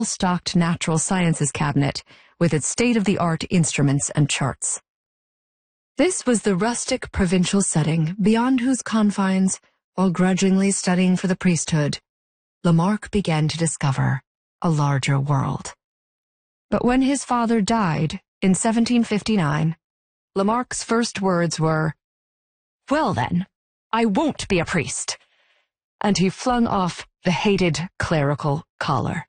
stocked natural sciences cabinet with its state-of-the-art instruments and charts. This was the rustic provincial setting beyond whose confines, while grudgingly studying for the priesthood, Lamarck began to discover a larger world. But when his father died in 1759, Lamarck's first words were, "Well then, I won't be a priest," and he flung off the hated clerical collar.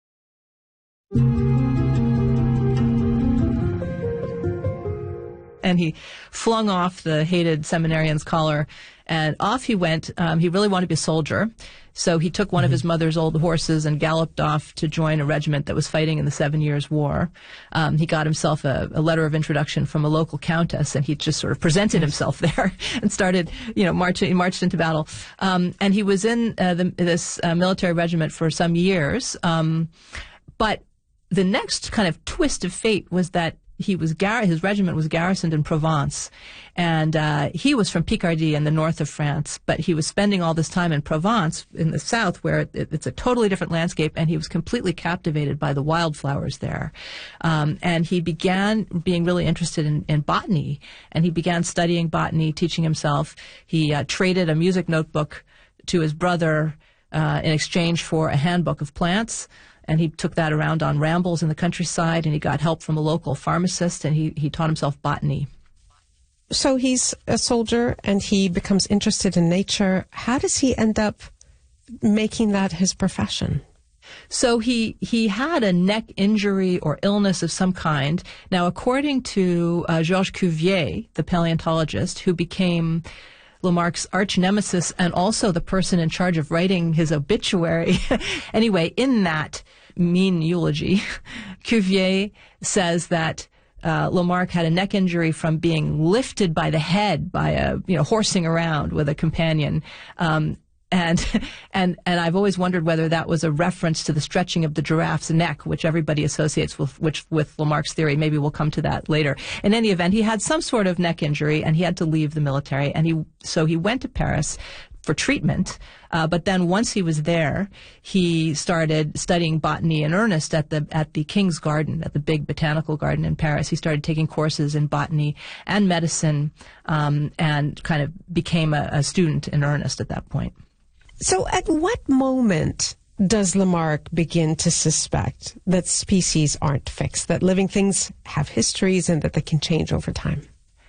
And he flung off the hated seminarian's collar, and off he went. He really wanted to be a soldier, so he took one of his mother's old horses and galloped off to join a regiment that was fighting in the 7 Years' War. He got himself a letter of introduction from a local countess, and he just sort of presented himself there and started, marched into battle. And he was in this military regiment for some years. But the next kind of twist of fate was that his regiment was garrisoned in Provence, and he was from Picardy in the north of France, but he was spending all this time in Provence in the south, where it's a totally different landscape, and he was completely captivated by the wildflowers there. And he began being really interested in botany, and he began studying botany, teaching himself. He traded a music notebook to his brother in exchange for a handbook of plants. And he took that around on rambles in the countryside, and he got help from a local pharmacist, and he taught himself botany. So he's a soldier, and he becomes interested in nature. How does he end up making that his profession? So he had a neck injury or illness of some kind. Now, according to Georges Cuvier, the paleontologist, who became Lamarck's arch nemesis and also the person in charge of writing his obituary. Anyway, in that mean eulogy, Cuvier says that Lamarck had a neck injury from being lifted by the head by horsing around with a companion. And I've always wondered whether that was a reference to the stretching of the giraffe's neck, which everybody associates with Lamarck's theory. Maybe we'll come to that later. In any event, he had some sort of neck injury, and he had to leave the military. And so he went to Paris for treatment. But then once he was there, he started studying botany in earnest at the King's Garden, at the big botanical garden in Paris. He started taking courses in botany and medicine, and kind of became a student in earnest at that point. So at what moment does Lamarck begin to suspect that species aren't fixed, that living things have histories and that they can change over time?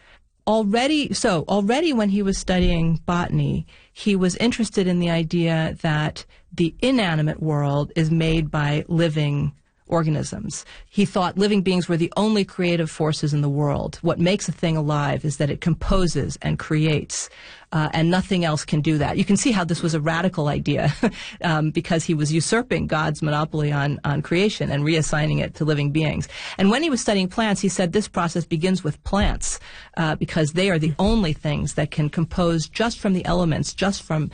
Already when he was studying botany, he was interested in the idea that the inanimate world is made by living organisms. He thought living beings were the only creative forces in the world. What makes a thing alive is that it composes and creates, and nothing else can do that. You can see how this was a radical idea because he was usurping God's monopoly on creation and reassigning it to living beings. And when he was studying plants, he said this process begins with plants because they are the only things that can compose just from the elements, just from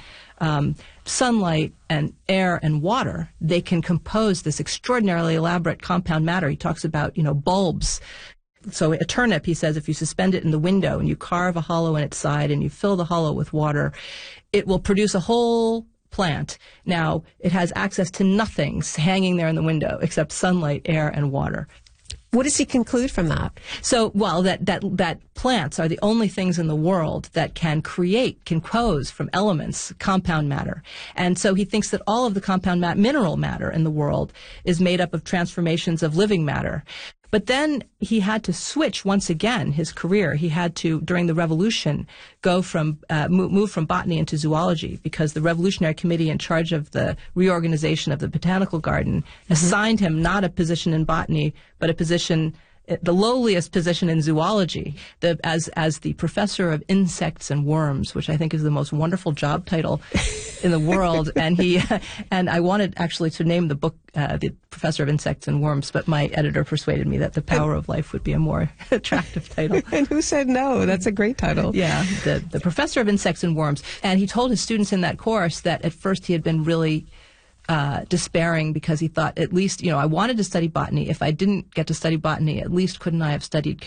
sunlight and air and water. They can compose this extraordinarily elaborate compound matter. He talks about, bulbs. So a turnip, he says, if you suspend it in the window and you carve a hollow in its side and you fill the hollow with water, it will produce a whole plant. Now, it has access to nothing hanging there in the window except sunlight, air, and water. What does he conclude from that? So, that plants are the only things in the world that can compose from elements, compound matter. And so he thinks that all of the compound mineral matter in the world is made up of transformations of living matter. But then he had to switch once again his career. He had to, during the Revolution, go from move from botany into zoology because the Revolutionary Committee in charge of the reorganization of the botanical garden assigned him not a position in botany, but a position, the lowliest position in zoology, as the professor of insects and worms, which I think is the most wonderful job title in the world. And I wanted actually to name the book the professor of insects and worms, but my editor persuaded me that the power of life would be a more attractive title. And who said no? That's a great title. Yeah, the professor of insects and worms. And he told his students in that course that at first he had been really despairing because he thought, at least, I wanted to study botany. If I didn't get to study botany, at least couldn't I have studied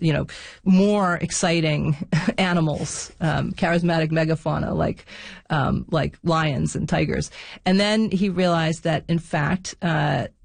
more exciting animals, charismatic megafauna like lions and tigers. And then he realized that, in fact,